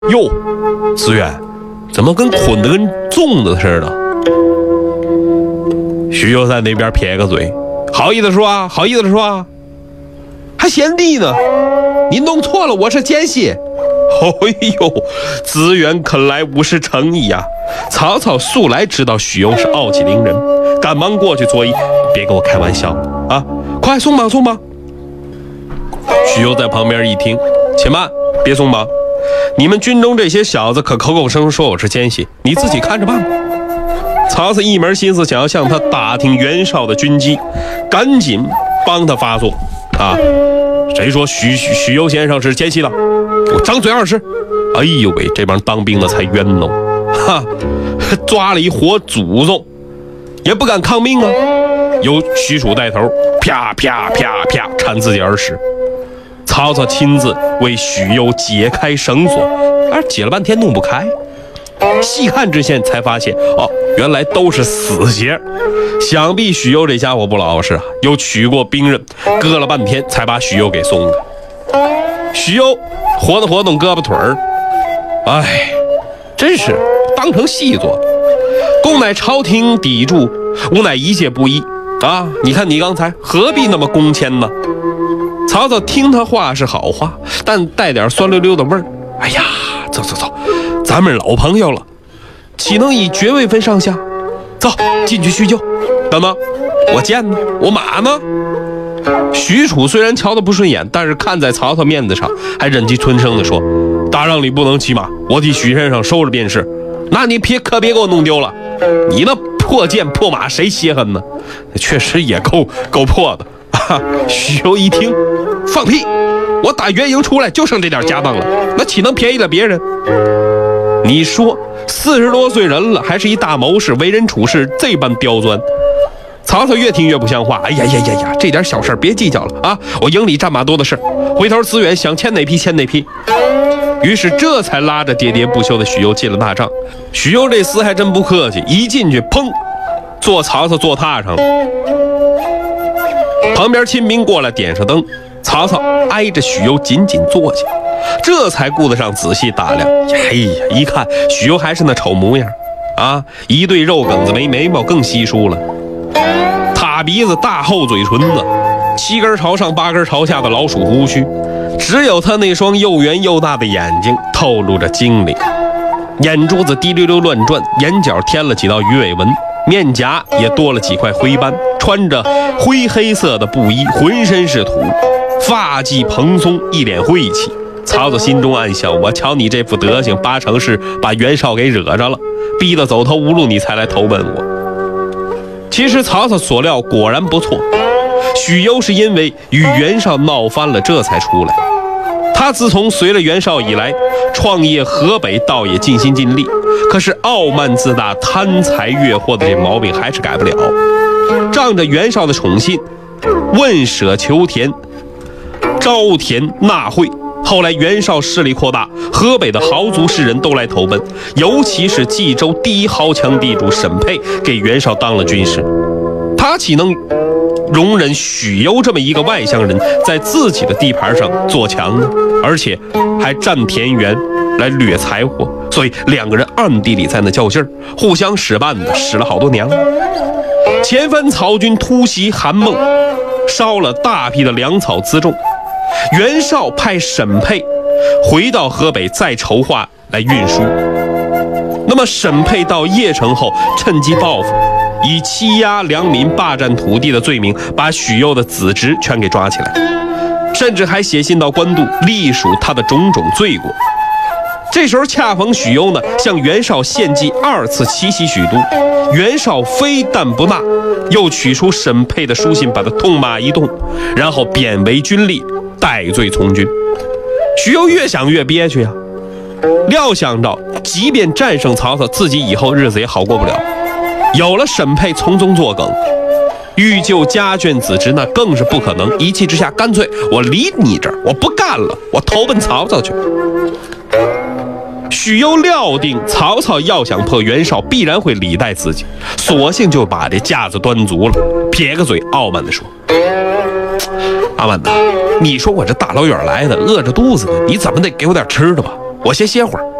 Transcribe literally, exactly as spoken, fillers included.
哟，思远，怎么跟捆得跟粽子似的？徐有在那边撇个嘴，好意思说啊，好意思说啊，还嫌地呢？你弄错了，我是奸细。哎呦，资源看来无视诚意呀！曹操素来知道许攸是傲气凌人，赶忙过去作揖，别跟我开玩笑啊！快松绑松绑！许攸在旁边一听，且慢，别松绑！你们军中这些小子可口口声声说我是奸细，你自己看着办吧。曹操一门心思想要向他打听袁绍的军机，赶紧帮他发作啊！谁说许许许攸先生是奸细的？给我张嘴二十！哎呦喂，这帮当兵的才冤喽！哈，抓了一活祖宗，也不敢抗命啊！由许褚带头，啪啪啪啪铲自己耳屎。曹操亲自为许攸解开绳索，而解了半天弄不开。细看之下才发现，哦，原来都是死结。想必许攸这家伙不老实啊，又取过兵刃，割了半天才把许攸给松开。许攸活动活动胳膊腿儿，哎，真是当成戏做。公乃朝廷砥柱，吾乃一介布衣啊！你看你刚才何必那么恭谦呢？曹操听他话是好话，但带点酸溜溜的味儿。哎呀，走走走，咱们老朋友了，岂能以爵位分上下？走，进去叙旧。干嘛？我剑呢？我马呢？许褚虽然瞧得不顺眼，但是看在曹操面子上，还忍气吞声地说：“大让你不能骑马，我替许先生收着便是。那你别可别给我弄丢了，你那破剑破马谁稀罕呢？确实也够够破的。”啊，许攸一听，放屁！我打援营出来就剩这点家当了，那岂能便宜了别人？你说四十多岁人了，还是一大谋士，为人处事这般刁钻。曹操越听越不像话，哎呀呀呀呀，这点小事别计较了啊！我营里战马多的是，回头资源想牵哪批牵哪批。于是这才拉着喋喋不休的许攸进了大帐。许攸这厮还真不客气，一进去，砰，坐曹操坐榻上了。旁边亲兵过来点上灯，曹操挨着许攸紧紧坐下，这才顾得上仔细打量。哎呀，一看许攸还是那丑模样啊，一对肉梗子没眉毛更稀疏了，塌鼻子大厚嘴唇子，七根朝上八根朝下的老鼠胡须，只有他那双又圆又大的眼睛透露着精灵，眼珠子滴溜溜乱转，眼角添了几道鱼尾纹，面颊也多了几块灰斑，穿着灰黑色的布衣，浑身是土，发髻蓬松，一脸晦气。曹操心中暗想，我瞧你这副德行，八成是把袁绍给惹着了，逼得走投无路，你才来投奔我。其实曹操所料果然不错，许攸是因为与袁绍闹翻了，这才出来。他自从随了袁绍以来，创业河北倒也尽心尽力，可是傲慢自大、贪财越货的这毛病还是改不了。仗着袁绍的宠信，问舍求田，招田纳贿。后来袁绍势力扩大，河北的豪族士人都来投奔，尤其是冀州第一豪强地主沈佩给袁绍当了军师。他岂能容忍许攸这么一个外乡人在自己的地盘上做强呢？而且还占田园来掠财货，所以两个人暗地里在那较劲儿，互相使绊子，使了好多年了。前番曹军突袭韩孟，烧了大批的粮草辎重，袁绍派沈佩回到河北再筹划来运输。那么沈佩到邺城后，趁机报复，以欺压良民、霸占土地的罪名，把许攸的子侄全给抓起来，甚至还写信到官渡，隶属他的种种罪过。这时候恰逢许攸呢向袁绍献计二次奇袭许都，袁绍非但不纳，又取出沈佩的书信，把他痛骂一通，然后贬为军吏，戴罪从军。许攸越想越憋屈啊，料想到即便战胜曹操，自己以后日子也好过不了。有了沈佩从中作梗，欲救家眷子侄那更是不可能。一气之下，干脆我离你这儿，我不干了，我投奔曹操去。许攸料定曹操要想破袁绍，必然会礼待自己，索性就把这架子端足了，撇个嘴，傲慢地说：“阿满呐，你说我这大老远来的，饿着肚子的，你怎么得给我点吃的吧？ 我先歇会儿。